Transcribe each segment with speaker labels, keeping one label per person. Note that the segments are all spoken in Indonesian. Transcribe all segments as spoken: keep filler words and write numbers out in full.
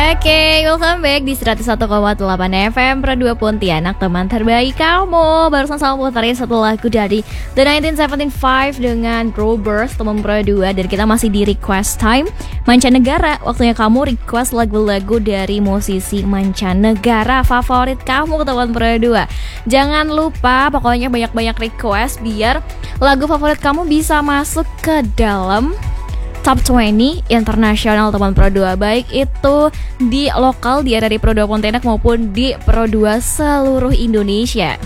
Speaker 1: Oke, welcome back di seratus satu koma delapan F M Pro dua Pontianak, teman terbaik kamu. Barusan sama puterin satu lagu dari The nineteen seventy-five dengan Growbers, teman Pro dua. Dan kita masih di request time mancanegara. Waktunya kamu request lagu-lagu dari musisi mancanegara favorit kamu, teman Pro dua. Jangan lupa, pokoknya banyak-banyak request biar lagu favorit kamu bisa masuk ke dalam Top dua puluh internasional, teman Pro dua. Baik itu di lokal, di area di Pro dua Pontianak maupun di Pro dua seluruh Indonesia.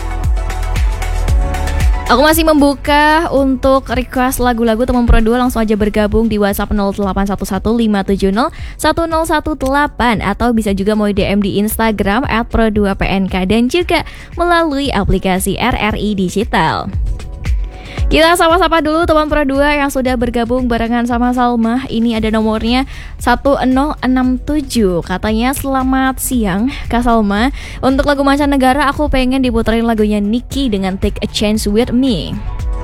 Speaker 1: Aku masih membuka untuk request lagu-lagu, teman Pro dua. Langsung aja bergabung di WhatsApp nol delapan satu satu lima tujuh nol satu nol satu delapan, atau bisa juga mau D M di Instagram at pro dua P N K, dan juga melalui aplikasi R R I Digital. Kita sapa-sapa dulu teman Pro dua yang sudah bergabung barengan sama Salma. Ini ada nomornya satu nol enam tujuh. Katanya selamat siang Kak Salma. Untuk lagu mancanegara aku pengen diputerin lagunya Nicky dengan Take a Chance with Me.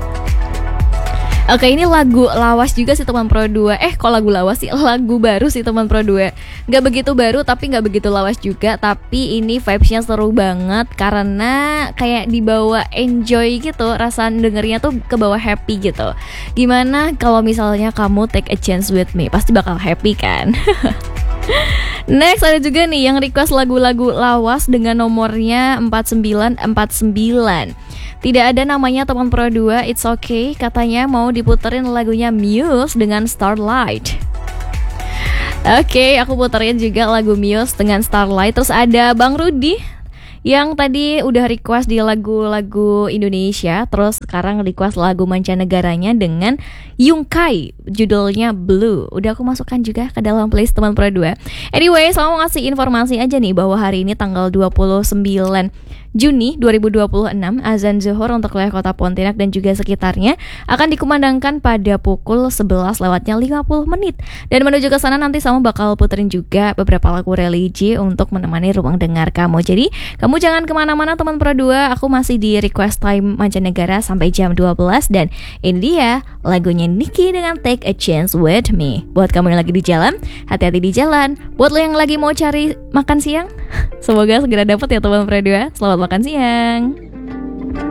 Speaker 1: Oke, ini lagu lawas juga sih teman Pro dua. Eh, kok lagu lawas sih? Lagu baru sih teman Pro dua. Gak begitu baru tapi gak begitu lawas juga. Tapi ini vibes-nya seru banget karena kayak dibawa enjoy gitu. Rasa dengernya tuh ke bawah happy gitu. Gimana kalau misalnya kamu take a chance with me? Pasti bakal happy kan? Next ada juga nih yang request lagu-lagu lawas dengan nomornya empat sembilan empat sembilan. Tidak ada namanya teman Pro dua, it's okay. Katanya mau diputerin lagunya Muse dengan Starlight. Oke, okay, aku puterin juga lagu Muse dengan Starlight. Terus ada Bang Rudi yang tadi udah request di lagu-lagu Indonesia, terus sekarang request lagu mancanegaranya dengan Yungkai, judulnya Blue. Udah aku masukkan juga ke dalam playlist teman Pro dua. Anyway, saya mau ngasih informasi aja nih bahwa hari ini tanggal dua puluh sembilan Juni dua ribu dua puluh enam, azan zuhur untuk wilayah kota Pontianak dan juga sekitarnya akan dikumandangkan pada pukul sebelas lewatnya lima puluh menit. Dan menuju ke sana nanti sama bakal puterin juga beberapa lagu religi untuk menemani ruang dengar kamu. Jadi kamu jangan kemana-mana teman Pro dua. Aku masih di request time mancanegara sampai jam dua belas. Dan ini dia lagunya Nicky dengan Take a Chance with Me. Buat kamu yang lagi di jalan, hati-hati di jalan. Buat lo yang lagi mau cari makan siang, semoga segera dapat ya teman Pro dua. Selamat makan siang.